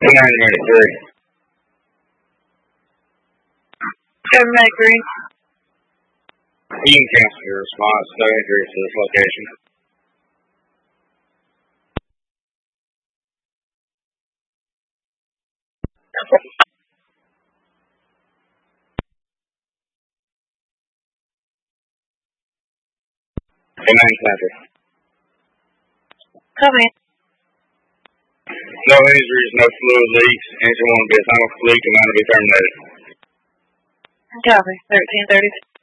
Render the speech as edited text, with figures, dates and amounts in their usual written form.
983. 783. You can cancel your response. No injuries to this location. Come in. No injuries, no fluid leaks. Engine 1 will be a final leak and 9 will be terminated. Copy. 1330.